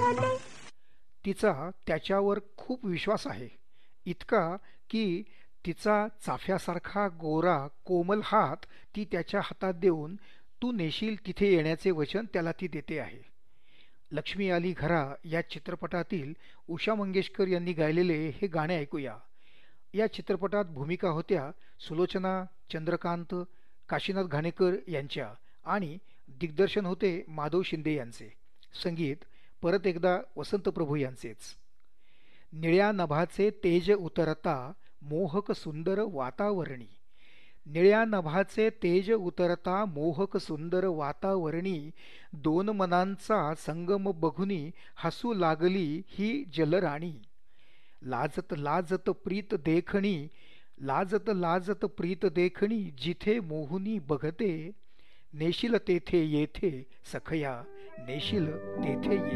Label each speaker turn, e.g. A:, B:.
A: तिचा त्याच्यावर खूप विश्वास आहे, इतका की तिचा चाफ्यासारखा गोरा कोमल हात ती त्याच्या हातात देऊन तू नेशील तिथे येण्याचे वचन त्याला ती देते आहे. लक्ष्मी आली घरा या चित्रपटातील उषा मंगेशकर यांनी गायलेले हे गाणे ऐकूया. या चित्रपटात भूमिका होत्या सुलोचना, चंद्रकांत, काशीनाथ घाणेकर यांच्या आणि दिग्दर्शन होते माधव शिंदे यांचे. संगीत परत एकदा वसंत प्रभू यांचेच. निळ्या नभाचे तेज उतरता मोहक सुंदर वातावरणी, निळ्या नभाचे तेज उतरता मोहक सुंदर वातावरणी, दोन मनांचा संगम बघुनी हसू लागली ही जलराणी. लाजत लाजत प्रीत देखणी, लाजत लाजत प्रीत देखणी, जिथे मोहुनी बघते, नेशील तेथे येथे सखया, नेशील तेथे येथे.